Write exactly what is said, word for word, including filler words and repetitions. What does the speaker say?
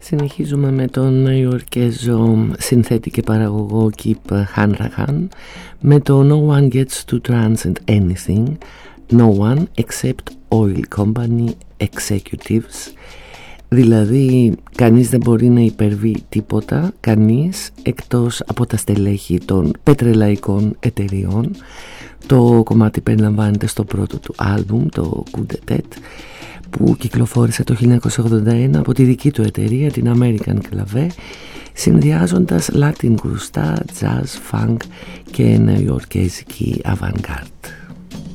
Συνεχίζουμε με τον Νεοϊορκέζο συνθέτη και παραγωγό Kip Hanrahan με το No one gets to transcend anything, no one except oil company executives. Δηλαδή κανείς δεν μπορεί να υπερβεί τίποτα, κανείς εκτός από τα στελέχη των πετρελαϊκών εταιριών. Το κομμάτι περιλαμβάνεται στο πρώτο του άλμπουμ, το Coup d'Etat, που κυκλοφόρησε το χίλια εννιακόσια ογδόντα ένα από τη δική του εταιρεία, την American Clave, συνδυάζοντας Latin κρουστά, jazz, funk και νεοϊορκέζικη avant-garde.